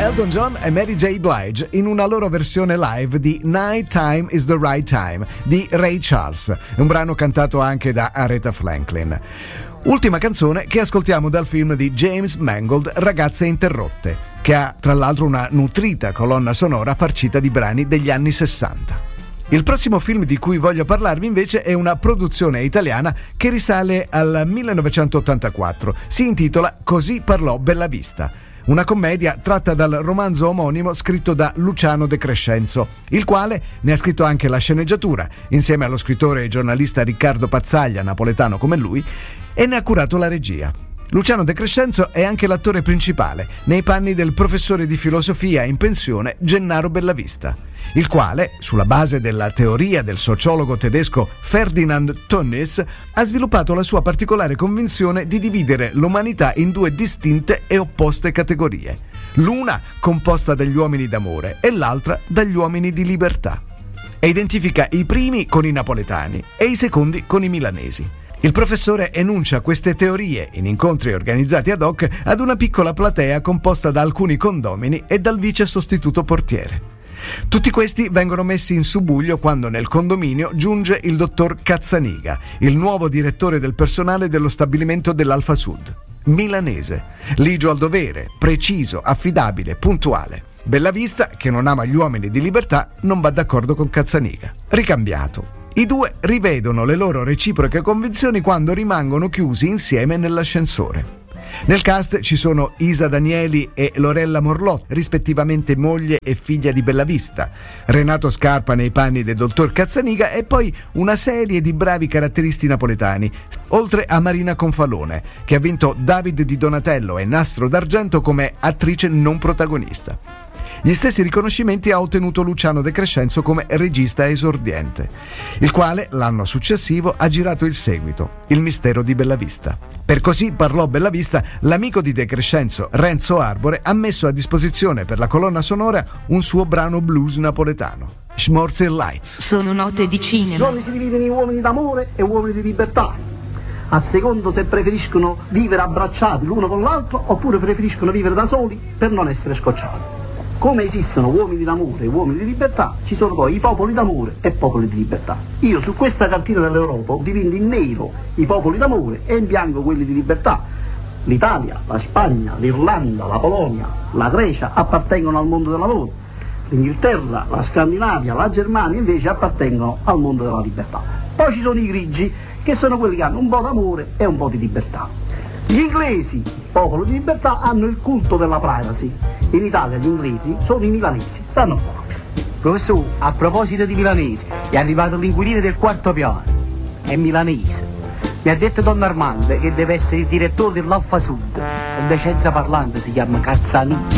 Elton John e Mary J. Blige in una loro versione live di Night Time is the Right Time di Ray Charles, un brano cantato anche da Aretha Franklin. Ultima canzone che ascoltiamo dal film di James Mangold, Ragazze interrotte, che ha tra l'altro una nutrita colonna sonora farcita di brani degli anni 60. Il prossimo film di cui voglio parlarvi invece è una produzione italiana che risale al 1984. Si intitola Così parlò Bellavista, una commedia tratta dal romanzo omonimo scritto da Luciano De Crescenzo, il quale ne ha scritto anche la sceneggiatura, insieme allo scrittore e giornalista Riccardo Pazzaglia, napoletano come lui, e ne ha curato la regia. Luciano De Crescenzo è anche l'attore principale, nei panni del professore di filosofia in pensione Gennaro Bellavista, il quale, sulla base della teoria del sociologo tedesco Ferdinand Tönnies, ha sviluppato la sua particolare convinzione di dividere l'umanità in due distinte e opposte categorie, l'una composta dagli uomini d'amore e l'altra dagli uomini di libertà, e identifica i primi con i napoletani e i secondi con i milanesi. Il professore enuncia queste teorie in incontri organizzati ad hoc ad una piccola platea composta da alcuni condomini e dal vice sostituto portiere. Tutti questi vengono messi in subbuglio quando nel condominio giunge il dottor Cazzaniga, il nuovo direttore del personale dello stabilimento dell'Alfa Sud, milanese, ligio al dovere, preciso, affidabile, puntuale. Bellavista, che non ama gli uomini di libertà, non va d'accordo con Cazzaniga. Ricambiato. I due rivedono le loro reciproche convinzioni quando rimangono chiusi insieme nell'ascensore. Nel cast ci sono Isa Danieli e Lorella Morlot, rispettivamente moglie e figlia di Bellavista, Renato Scarpa nei panni del dottor Cazzaniga e poi una serie di bravi caratteristi napoletani, oltre a Marina Confalone, che ha vinto David di Donatello e Nastro d'Argento come attrice non protagonista. Gli stessi riconoscimenti ha ottenuto Luciano De Crescenzo come regista esordiente, il quale l'anno successivo ha girato il seguito, Il mistero di Bellavista. Per Così parlò Bellavista, l'amico di De Crescenzo, Renzo Arbore, ha messo a disposizione per la colonna sonora un suo brano blues napoletano, Schmorzer Lights. Sono note di cinema. Gli uomini si dividono in uomini d'amore e uomini di libertà, a secondo se preferiscono vivere abbracciati l'uno con l'altro oppure preferiscono vivere da soli per non essere scocciati. Come esistono uomini d'amore e uomini di libertà, ci sono poi i popoli d'amore e popoli di libertà. Io su questa cartina dell'Europa ho dipinto in nero i popoli d'amore e in bianco quelli di libertà. L'Italia, la Spagna, l'Irlanda, la Polonia, la Grecia appartengono al mondo del lavoro. L'Inghilterra, la Scandinavia, la Germania invece appartengono al mondo della libertà. Poi ci sono i grigi, che sono quelli che hanno un po' d'amore e un po' di libertà. Gli inglesi, popolo di libertà, hanno il culto della privacy. In Italia gli inglesi sono i milanesi, stanno qua. Professore, a proposito di milanesi, è arrivato l'inquilino del quarto piano. È milanese. Mi ha detto Don Armando che deve essere il direttore dell'Alfa Sud. In decenza parlante si chiama Cazzaniga.